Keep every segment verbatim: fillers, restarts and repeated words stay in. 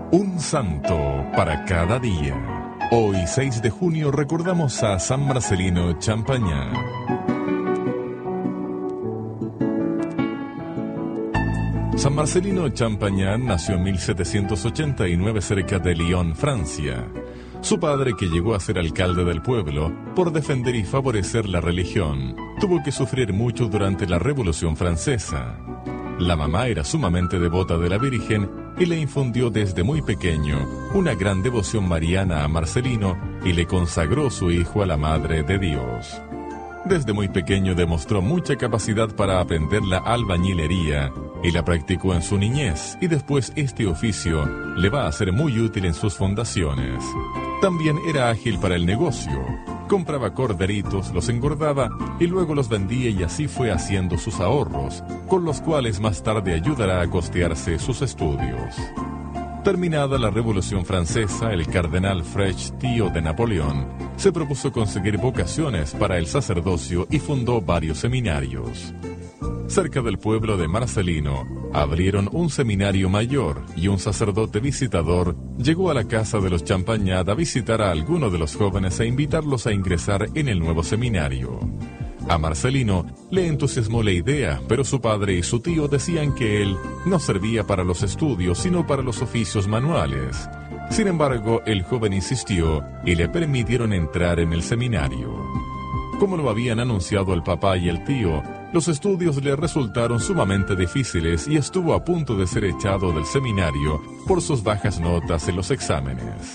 Un santo para cada día. Hoy, seis de junio, recordamos a San Marcelino Champagnat. San Marcelino Champagnat nació en mil setecientos ochenta y nueve cerca de Lyon, Francia. Su padre, que llegó a ser alcalde del pueblo, por defender y favorecer la religión, tuvo que sufrir mucho durante la Revolución Francesa. La mamá era sumamente devota de la Virgen y le infundió desde muy pequeño una gran devoción mariana a Marcelino y le consagró su hijo a la Madre de Dios. Desde muy pequeño demostró mucha capacidad para aprender la albañilería y la practicó en su niñez, y después este oficio le va a ser muy útil en sus fundaciones. También era ágil para el negocio. Compraba corderitos, los engordaba y luego los vendía, y así fue haciendo sus ahorros, con los cuales más tarde ayudará a costearse sus estudios. Terminada la Revolución Francesa, el cardenal Frech, tío de Napoleón, se propuso conseguir vocaciones para el sacerdocio y fundó varios seminarios. Cerca del pueblo de Marcelino, abrieron un seminario mayor y un sacerdote visitador llegó a la casa de los Champagnat a visitar a alguno de los jóvenes e invitarlos a ingresar en el nuevo seminario. A Marcelino le entusiasmó la idea, pero su padre y su tío decían que él no servía para los estudios, sino para los oficios manuales. Sin embargo, el joven insistió y le permitieron entrar en el seminario. Como lo habían anunciado el papá y el tío, los estudios le resultaron sumamente difíciles y estuvo a punto de ser echado del seminario por sus bajas notas en los exámenes.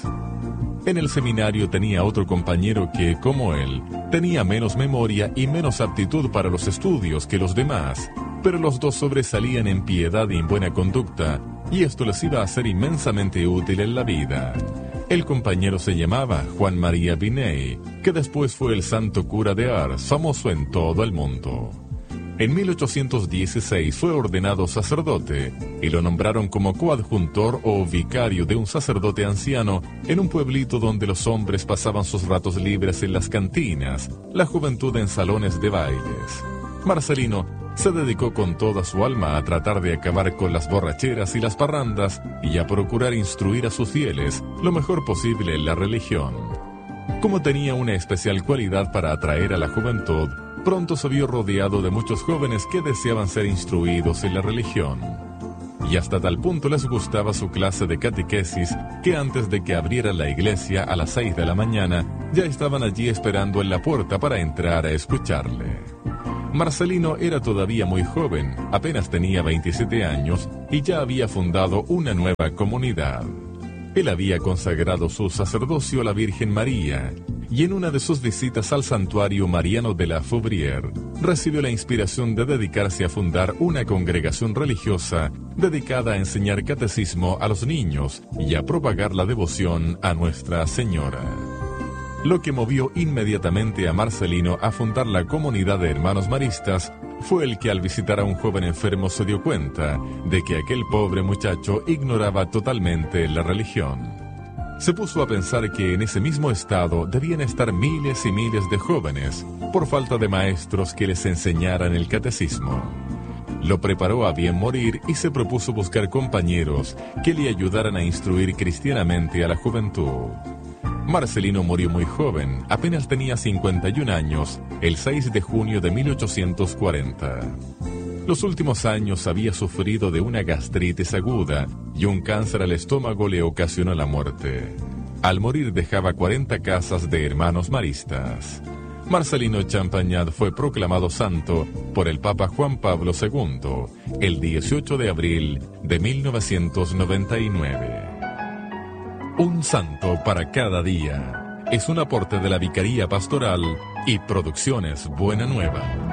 En el seminario tenía otro compañero que, como él, tenía menos memoria y menos aptitud para los estudios que los demás, pero los dos sobresalían en piedad y en buena conducta, y esto les iba a ser inmensamente útil en la vida. El compañero se llamaba Juan María Binet, que después fue el santo cura de Ars, famoso en todo el mundo. En mil ochocientos dieciséis fue ordenado sacerdote y lo nombraron como coadjuntor o vicario de un sacerdote anciano en un pueblito donde los hombres pasaban sus ratos libres en las cantinas, la juventud en salones de bailes. Marcelino se dedicó con toda su alma a tratar de acabar con las borracheras y las parrandas y a procurar instruir a sus fieles lo mejor posible en la religión. Como tenía una especial cualidad para atraer a la juventud, pronto se vio rodeado de muchos jóvenes que deseaban ser instruidos en la religión. Y hasta tal punto les gustaba su clase de catequesis que antes de que abriera la iglesia a las seis de la mañana, ya estaban allí esperando en la puerta para entrar a escucharle. Marcelino era todavía muy joven, apenas tenía veintisiete años y ya había fundado una nueva comunidad. Él había consagrado su sacerdocio a la Virgen María, y en una de sus visitas al santuario mariano de la Faubrière, recibió la inspiración de dedicarse a fundar una congregación religiosa dedicada a enseñar catecismo a los niños y a propagar la devoción a Nuestra Señora. Lo que movió inmediatamente a Marcelino a fundar la comunidad de hermanos maristas fue el que al visitar a un joven enfermo se dio cuenta de que aquel pobre muchacho ignoraba totalmente la religión. Se puso a pensar que en ese mismo estado debían estar miles y miles de jóvenes por falta de maestros que les enseñaran el catecismo. Lo preparó a bien morir y se propuso buscar compañeros que le ayudaran a instruir cristianamente a la juventud. Marcelino murió muy joven, apenas tenía cincuenta y un años, el seis de junio de mil ochocientos cuarenta. Los últimos años había sufrido de una gastritis aguda y un cáncer al estómago le ocasionó la muerte. Al morir dejaba cuarenta casas de hermanos maristas. Marcelino Champagnat fue proclamado santo por el Papa Juan Pablo segundo el dieciocho de abril de mil novecientos noventa y nueve. Un santo para cada día es un aporte de la Vicaría Pastoral y Producciones Buena Nueva.